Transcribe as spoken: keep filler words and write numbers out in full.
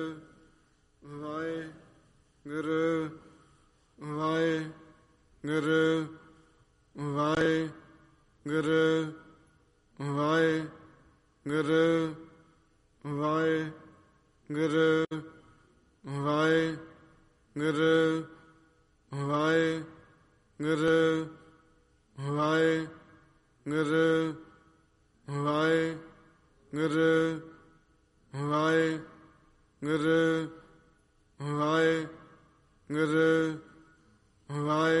Waheguru Waheguru Waheguru Waheguru Waheguru Waheguru Waheguru Waheguru Waheguru Waheguru Waheguru ਵਾਹਿ